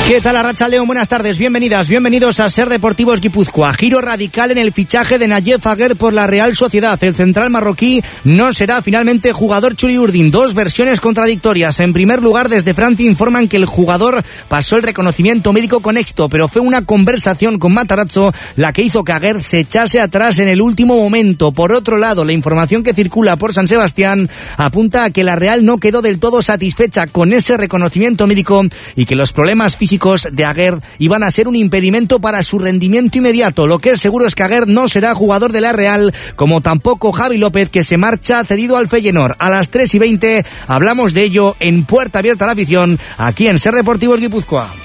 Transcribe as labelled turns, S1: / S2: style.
S1: ¿Qué tal, Arratsaldeon? Buenas tardes, bienvenidas, bienvenidos a Ser Deportivos Guipúzcoa. Giro radical en el fichaje de Nayef Aguerd por la Real Sociedad. El central marroquí no será finalmente jugador Txuri-Urdin. Dos versiones contradictorias. En primer lugar, desde Francia informan que el jugador pasó el reconocimiento médico con éxito, pero fue una conversación con Matarazzo la que hizo que Aguerd se echase atrás en el último momento. Por otro lado, la información que circula por San Sebastián apunta a que la Real no quedó del todo satisfecha con ese reconocimiento médico y que los problemas físicos de Aguerd iban a ser un impedimento para su rendimiento inmediato. Lo que es seguro es que Aguerd no será jugador de la Real, como tampoco Javi López, que se marcha cedido al Feyenoord. A las 3:20 hablamos de ello en Puerta Abierta a la Afición, aquí en Ser Deportivos Guipúzcoa.